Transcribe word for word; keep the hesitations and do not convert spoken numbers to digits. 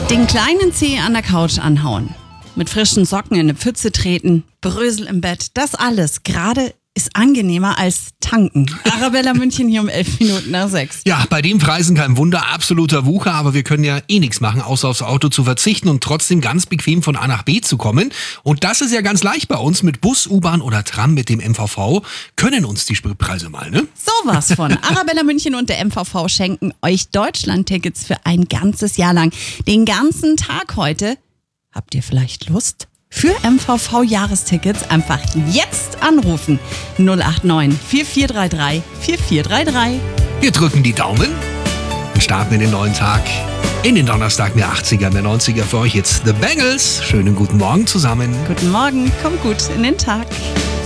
Den kleinen Zeh an der Couch anhauen, mit frischen Socken in eine Pfütze treten, Brösel im Bett, das alles gerade ist angenehmer als tanken. Arabella München hier um elf Minuten nach sechs. Ja, bei den Preisen kein Wunder, absoluter Wucher, aber wir können ja eh nichts machen, außer aufs Auto zu verzichten und trotzdem ganz bequem von A nach B zu kommen. Und das ist ja ganz leicht bei uns. Mit Bus, U-Bahn oder Tram mit dem M V V können uns die Spritpreise mal, ne? Sowas von. Arabella München und der M V V schenken euch Deutschland-Tickets für ein ganzes Jahr lang. Den ganzen Tag heute. Habt ihr vielleicht Lust? Für M V V-Jahrestickets einfach jetzt anrufen. null acht neun vier vier drei drei vier vier drei drei. Wir drücken die Daumen und starten in den neuen Tag. In den Donnerstag der achtziger, der neunziger für euch jetzt The Bangles. Schönen guten Morgen zusammen. Guten Morgen, kommt gut in den Tag.